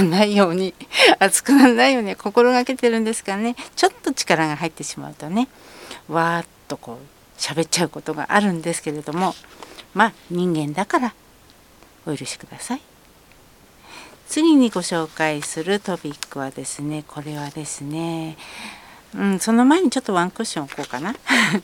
らないように熱くならないように心がけてるんですがね、ちょっと力が入ってしまうとね、わーっとこう喋っちゃうことがあるんですけれども、まあ人間だからお許しください。次にご紹介するトピックはですね、これはですね、その前にちょっとワンクッション置こうかな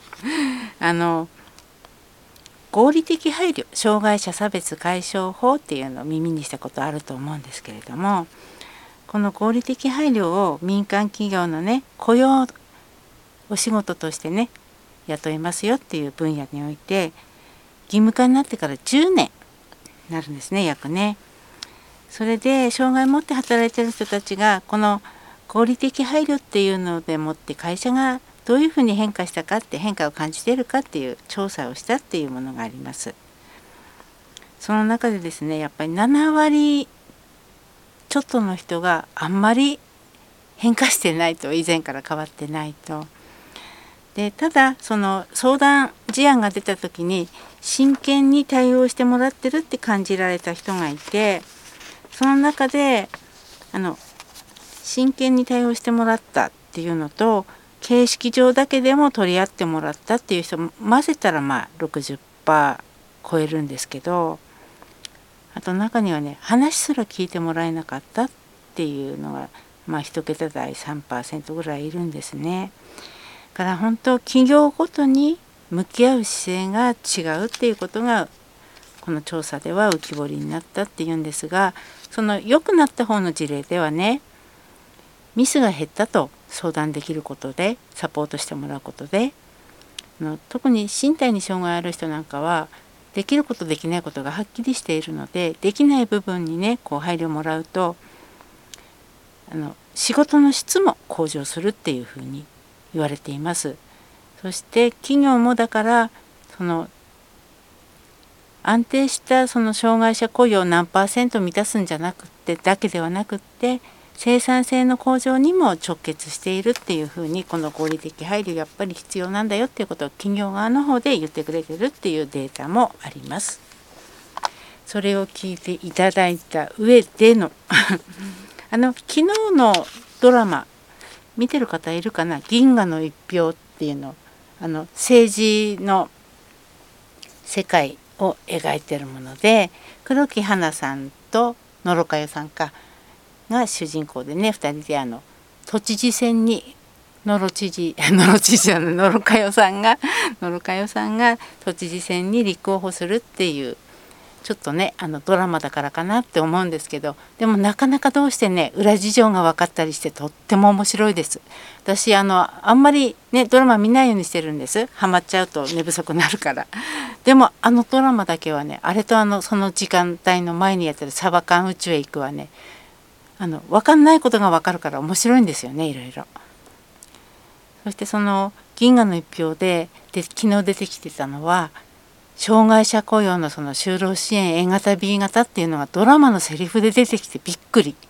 合理的配慮障害者差別解消法っていうのを耳にしたことあると思うんですけれども、この合理的配慮を民間企業のね雇用お仕事としてね雇いますよっていう分野において義務化になってから10年になるんですね、約ね。それで障害を持って働いている人たちがこの合理的配慮っていうのでもって会社がどういうふうに変化したかって変化を感じているかっていう調査をしたっていうものがあります。その中でですね、やっぱり7割ちょっとの人があんまり変化してないと、以前から変わってないと。でただその相談事案が出た時に真剣に対応してもらってるって感じられた人がいて、その中で真剣に対応してもらったっていうのと形式上だけでも取り合ってもらったっていう人も混ぜたら60% 超えるんですけど、あと中にはね話すら聞いてもらえなかったっていうのが1桁台 3% ぐらいいるんですね。だから本当企業ごとに向き合う姿勢が違うっていうことがこの調査では浮き彫りになったっていうんですが、その良くなった方の事例ではね、ミスが減ったと相談できることでサポートしてもらうことで、特に身体に障害ある人なんかはできることできないことがはっきりしているので、できない部分にねこう配慮もらうと仕事の質も向上するっていうふうに言われています。そして企業もだからその安定したその障害者雇用を何%満たすんじゃなくってだけではなくって生産性の向上にも直結しているっていうふうに、この合理的配慮やっぱり必要なんだよっていうことを企業側の方で言ってくれてるっていうデータもあります。それを聞いていただいた上での昨日のドラマ見てる方いるかな、銀河の一票っていうの、政治の世界を描いてるもので、黒木華さんと野呂佳代さんが主人公でね、2人で都知事選に野呂佳代さんが都知事選に立候補するっていう、ちょっとねドラマだからかなって思うんですけど、でもなかなかどうしてね裏事情が分かったりしてとっても面白いです。私あんまりねドラマ見ないようにしてるんです。ハマっちゃうと寝不足になるから。でもドラマだけはね、あれとその時間帯の前にやってるサバ缶宇宙へ行くはね、分かんないことが分かるから面白いんですよね、いろいろ。そしてその銀河の一票で昨日出てきてたのは障害者雇用のその就労支援 A 型 B 型っていうのがドラマのセリフで出てきてびっくり。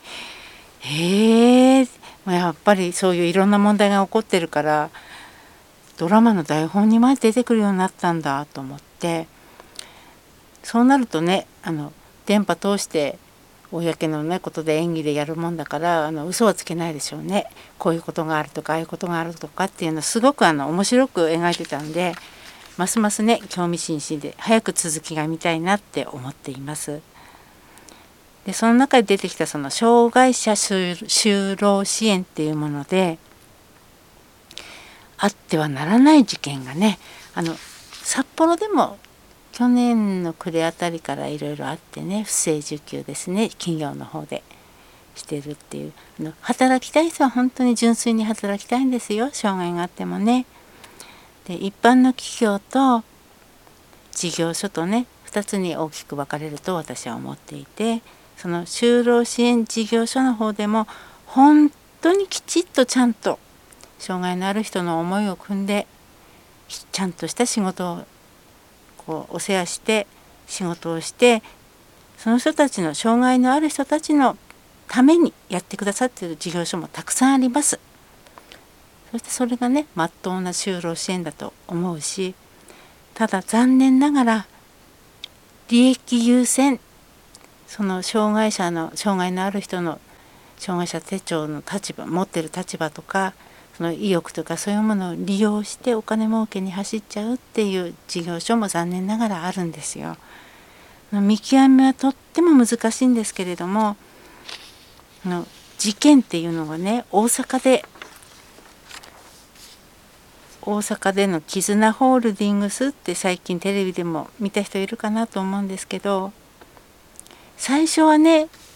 やっぱりそういういろんな問題が起こってるからドラマの台本にまで出てくるようになったんだと思って、そうなるとね電波通して公のねことで演技でやるもんだから嘘はつけないでしょうね。こういうことがあるとかああいうことがあるとかっていうのすごく面白く描いてたんで、ますますね興味津々で早く続きが見たいなって思っています。でその中で出てきたその障害者就労支援っていうものであってはならない事件がね札幌でも去年の暮れあたりからいろいろあってね、不正受給ですね、企業の方でしてるっていう。働きたい人は本当に純粋に働きたいんですよ、障害があってもね。で一般の企業と事業所とね2つに大きく分かれると私は思っていて、その就労支援事業所の方でも本当にきちっとちゃんと障害のある人の思いを汲んでちゃんとした仕事をお世話して仕事をして、その人たちの障害のある人たちのためにやってくださっている事業所もたくさんあります。そしてそれがねまっとうな就労支援だと思うし、ただ残念ながら利益優先、その障害のある人の障害者手帳の立場持ってる立場とかその意欲とかそういうものを利用してお金儲けに走っちゃうっていう事業所も残念ながらあるんですよ。見極めはとっても難しいんですけれども事件っていうのがね大阪での絆ホールディングスって最近テレビでも見た人いるかなと思うんですけど最初はね